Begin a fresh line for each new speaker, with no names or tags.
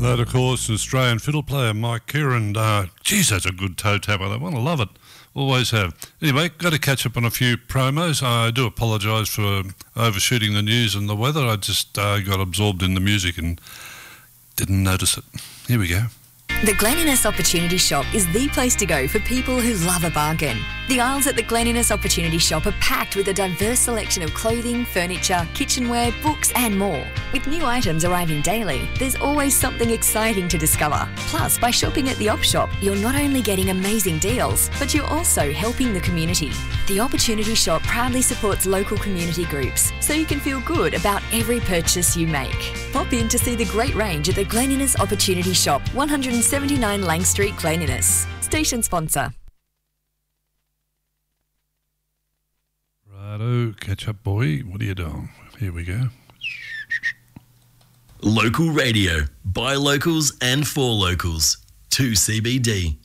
That, of course, Australian fiddle player Mike Kieran. Geez, that's a good toe tapper, that one. I love it. Always have. Anyway, got to catch up on a few promos. I do apologise for overshooting the news and the weather. I just got absorbed in the music and didn't notice it. Here we go.
The Glen Innes Opportunity Shop is the place to go for people who love a bargain. The aisles at the Glen Innes Opportunity Shop are packed with a diverse selection of clothing, furniture, kitchenware, books and more. With new items arriving daily, there's always something exciting to discover. Plus, by shopping at the Op Shop, you're not only getting amazing deals, but you're also helping the community. The Opportunity Shop proudly supports local community groups, so you can feel good about every purchase you make. Pop in to see the great range at the Glen Innes Opportunity Shop, 179 Lang Street, Glen Innes. Station sponsor.
Righto, catch up, boy. What are you doing? Here we go.
Local radio, by locals and for locals. 2CBD.